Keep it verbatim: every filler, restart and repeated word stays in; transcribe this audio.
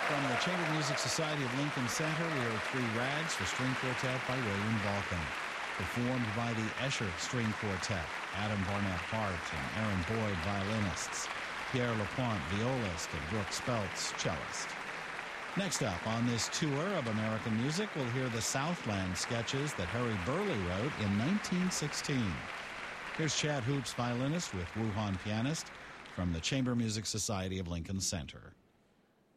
From the Chamber Music Society of Lincoln Center, we heard Three Rags for String Quartet by William Balkan. Performed by the Escher String Quartet, Adam Barnett Hart and Aaron Boyd violinists, Pierre LaPointe violist, and Brooke Speltz cellist. Next up on this tour of American music, we'll hear the Southland sketches that Harry Burleigh wrote in nineteen sixteen. Here's Chad Hoops, violinist, with Wuhan pianist from the Chamber Music Society of Lincoln Center.